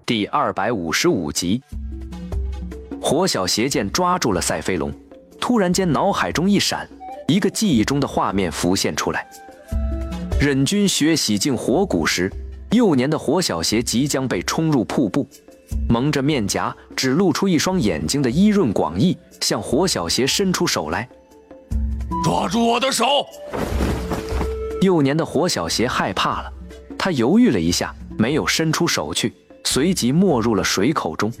第255集。火小邪见抓住了赛飞龙，突然间脑海中一闪，一个记忆中的画面浮现出来。忍君学洗净火蛊时，幼年的火小邪即将被冲入瀑布，蒙着面颊，只露出一双眼睛的伊润广义向火小邪伸出手来， 抓住我的手！ 幼年的火小邪害怕了，他犹豫了一下，没有伸出手去，随即没入了水口中。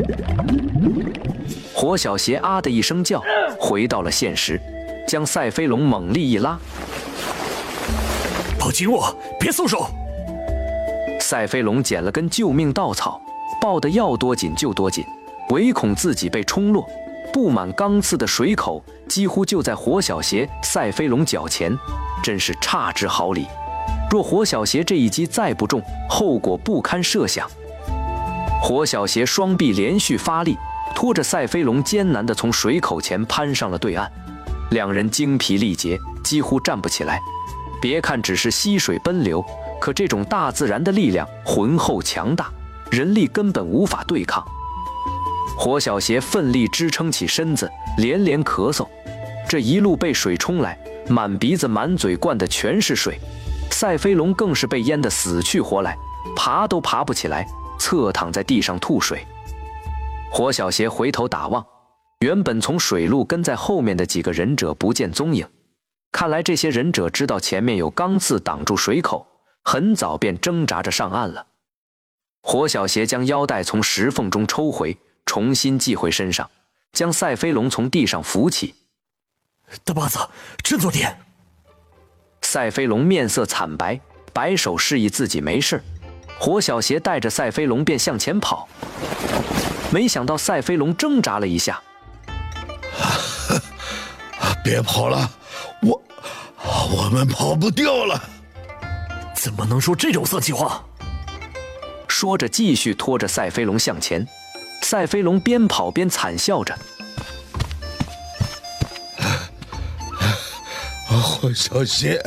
火小邪啊的一声叫，回到了现实，将赛飞龙猛力一拉， 抱紧我，别松手！ 赛飞龙捡了根救命稻草，抱得要多紧就多紧，唯恐自己被冲落。布满钢刺的水口几乎就在火小邪赛飞龙脚前，真是差之毫厘。若火小邪这一击再不中，后果不堪设想。火小邪双臂连续发力，拖着赛飞龙艰难地从水口前攀上了对岸。两人精疲力竭，几乎站不起来。别看只是溪水奔流，可这种大自然的力量浑厚强大，人力根本无法对抗。火小邪奋力支撑起身子，连连咳嗽。这一路被水冲来，满鼻子满嘴灌的全是水。赛飞龙更是被淹得死去活来，爬都爬不起来，侧躺在地上吐水。火小邪回头打望，原本从水路跟在后面的几个忍者不见踪影。看来这些忍者知道前面有钢刺挡住水口，很早便挣扎着上岸了。火小邪将腰带从石缝中抽回，重新系回身上，将赛飞龙从地上扶起。 大把子，振作点！ 赛飞龙面色惨白，摆手示意自己没事。火小邪带着赛飞龙便向前跑，没想到赛飞龙挣扎了一下， 别跑了，我们跑不掉了。 怎么能说这种丧气话？ 说着继续拖着赛飞龙向前。赛飞龙边跑边惨笑着， 火小邪，